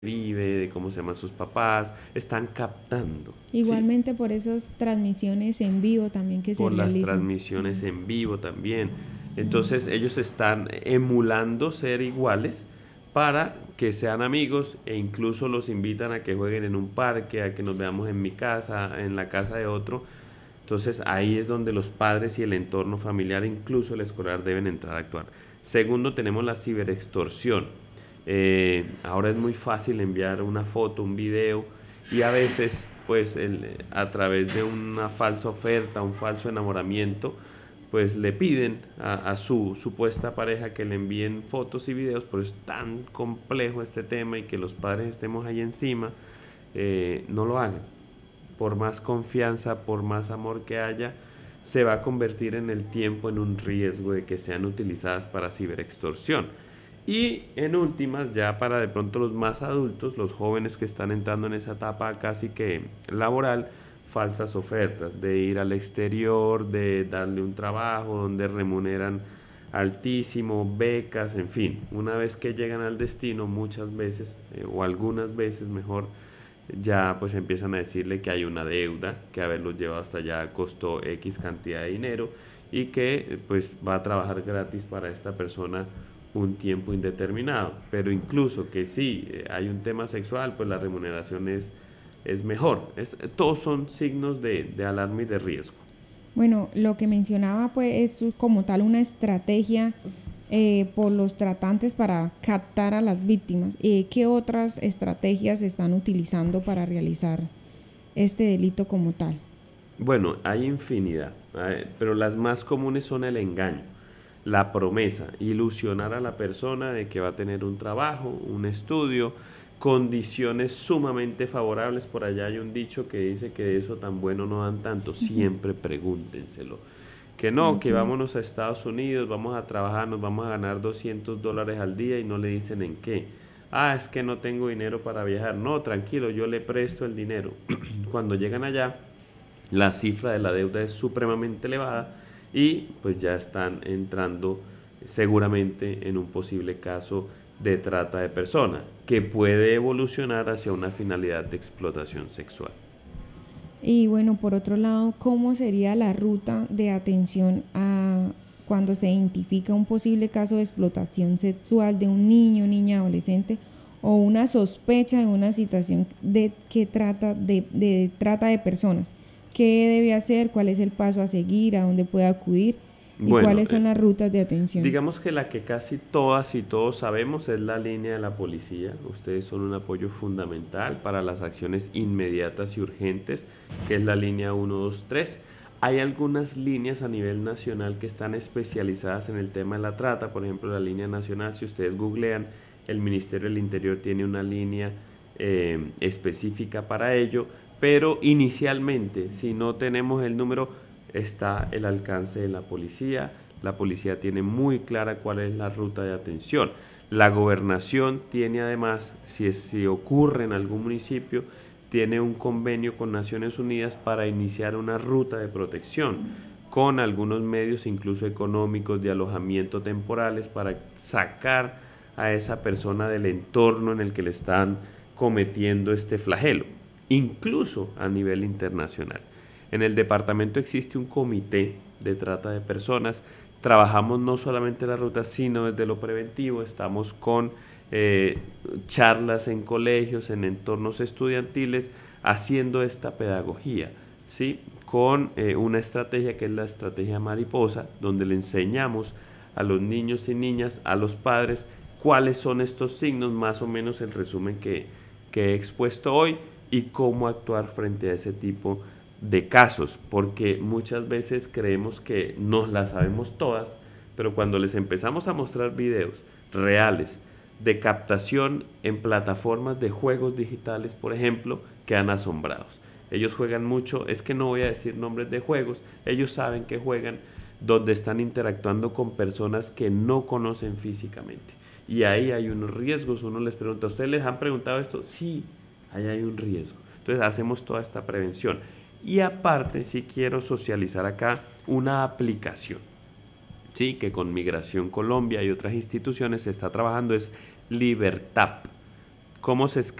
vive, de cómo se llaman sus papás, están captando, ¿sí? Igualmente por esas transmisiones en vivo también que se Por las realizan. transmisiones en vivo también. Entonces ellos están emulando ser iguales para que sean amigos e incluso los invitan a que jueguen en un parque, a que nos veamos en mi casa, en la casa de otro. Entonces ahí es donde los padres y el entorno familiar, incluso el escolar, deben entrar a actuar. Segundo, tenemos la ciberextorsión. Ahora es muy fácil enviar una foto, un video y a veces pues a través de una falsa oferta, un falso enamoramiento, pues le piden a su supuesta pareja que le envíen fotos y videos, pero es tan complejo este tema y que los padres estemos ahí encima, no lo hagan. Por más confianza, por más amor que haya, se va a convertir en el tiempo en un riesgo de que sean utilizadas para ciberextorsión. Y en últimas, ya para de pronto los más adultos, los jóvenes que están entrando en esa etapa casi que laboral, falsas ofertas de ir al exterior, de darle un trabajo donde remuneran altísimo, becas, en fin. Una vez que llegan al destino, muchas veces, o algunas veces mejor, ya pues empiezan a decirle que hay una deuda, que haberlos llevado hasta allá costó X cantidad de dinero y que pues va a trabajar gratis para esta persona un tiempo indeterminado. Pero incluso que si hay un tema sexual, pues la remuneración es mejor. Todos son signos de alarma y de riesgo. Bueno, lo que mencionaba pues es como tal una estrategia por los tratantes para captar a las víctimas. ¿Qué otras estrategias se están utilizando para realizar este delito como tal? Bueno, hay infinidad, pero las más comunes son el engaño, la promesa, ilusionar a la persona de que va a tener un trabajo, un estudio, condiciones sumamente favorables. Por allá hay un dicho que dice que de eso tan bueno no dan tanto, siempre pregúntenselo. Que no, que Así es. vámonos a Estados Unidos, vamos a trabajar, nos vamos a ganar $200 al día y no le dicen en qué. Ah, es que no tengo dinero para viajar. No, tranquilo, yo le presto el dinero. Cuando llegan allá, la cifra de la deuda es supremamente elevada y pues ya están entrando seguramente en un posible caso de trata de personas que puede evolucionar hacia una finalidad de explotación sexual. Y bueno, por otro lado, ¿cómo sería la ruta de atención a cuando se identifica un posible caso de explotación sexual de un niño, niña, adolescente o una sospecha de una situación de que trata de trata de personas? ¿Qué debe hacer? ¿Cuál es el paso a seguir? ¿A dónde puede acudir? ¿Y Bueno, cuáles son las rutas de atención? digamos que la que casi todas y todos sabemos es la línea de la policía. Ustedes son un apoyo fundamental para las acciones inmediatas y urgentes, que es la línea 123. Hay algunas líneas a nivel nacional que están especializadas en el tema de la trata. Por ejemplo, la línea nacional, si ustedes googlean, el Ministerio del Interior tiene una línea específica para ello. Pero inicialmente, si no tenemos el número, está el alcance de la policía. La policía tiene muy clara cuál es la ruta de atención. La gobernación tiene además, si ocurre en algún municipio, tiene un convenio con Naciones Unidas para iniciar una ruta de protección con algunos medios incluso económicos de alojamiento temporales para sacar a esa persona del entorno en el que le están cometiendo este flagelo, incluso a nivel internacional. En el departamento existe un comité de trata de personas. Trabajamos no solamente la ruta, sino desde lo preventivo. Estamos con eh, charlas en colegios, en entornos estudiantiles, haciendo esta pedagogía, ¿sí? Con una estrategia que es la estrategia mariposa, donde le enseñamos a los niños y niñas, a los padres, cuáles son estos signos, más o menos el resumen que he expuesto hoy y cómo actuar frente a ese tipo de casos, porque muchas veces creemos que nos las sabemos todas, pero cuando les empezamos a mostrar videos reales de captación en plataformas de juegos digitales, por ejemplo, quedan asombrados. Ellos juegan mucho, es que no voy a decir nombres de juegos, ellos saben que juegan donde están interactuando con personas que no conocen físicamente. Y ahí hay unos riesgos, uno les pregunta, ¿ustedes les han preguntado esto? Sí, ahí hay un riesgo. Entonces hacemos toda esta prevención. Y aparte, si quiero socializar acá una aplicación, sí, que con Migración Colombia y otras instituciones se está trabajando, es Libertap. ¿Cómo se